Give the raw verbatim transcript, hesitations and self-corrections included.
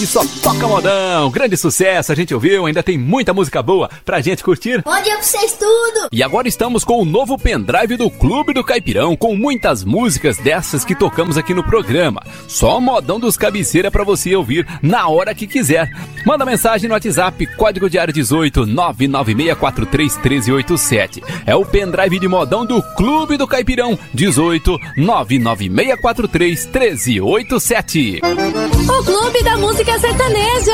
E só toca modão, grande sucesso, a gente ouviu, ainda tem muita música boa pra gente curtir. Bom dia pra vocês tudo! E agora estamos com o novo pendrive do Clube do Caipirão, com muitas músicas dessas que tocamos aqui no programa. Só modão dos cabeceira pra você ouvir na hora que quiser. Manda mensagem no WhatsApp, código diário dezoito, nove nove seis quatro três, um três oito sete. É o pendrive de modão do Clube do Caipirão, dezoito, nove nove seis quatro três, um três oito sete. O Clube da Música Sertaneja.